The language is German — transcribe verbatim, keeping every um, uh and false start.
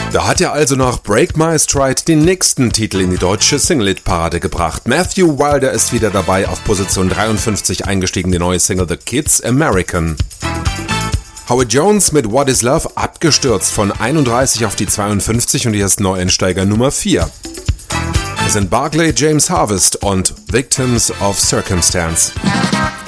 Da hat er also nach Break My Stride den nächsten Titel in die deutsche Single-Hit-Parade gebracht. Matthew Wilder ist wieder dabei, auf Position dreiundfünfzig eingestiegen, die neue Single The Kids American. Howard Jones mit What Is Love abgestürzt von einunddreißig auf die zweiundfünfzig und hier ist Neueinsteiger Nummer vier. Es sind Barclay James Harvest und Victims of Circumstance.